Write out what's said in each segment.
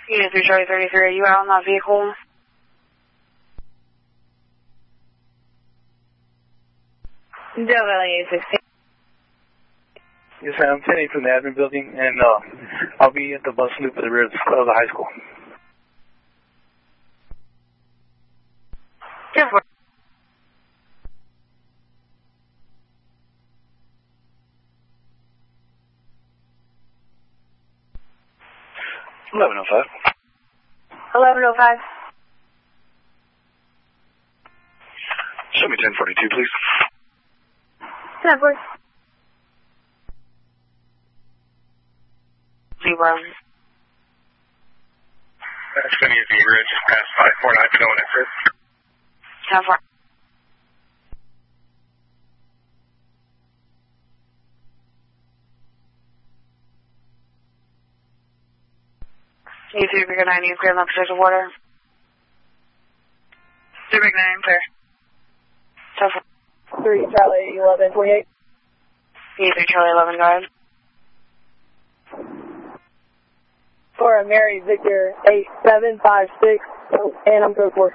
Unit 3 Charlie 33, are you out in that vehicle? Delta 16. Yes, I'm 10-8 from the admin building, and I'll be at the bus loop at the rear of the high school. Yes, sir. $11:05. 11:05. Show me 1042, please. 10, please. 0. That's going to be the ridge just past 549 to go in exit. 10, 4. Unit 3 Big 9, you clear on the protected water. 3 Big 9, clear. 10, 4. 3 Charlie 1128. Unit 3 Charlie 11, go ahead. For a Mary Victor 8756, and I'm code 4.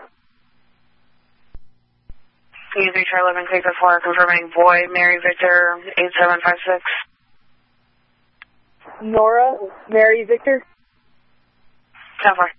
Unit 3 Charlie 11, clear code 4, confirming boy, Mary Victor 8756. Nora, Mary Victor. 10, 4.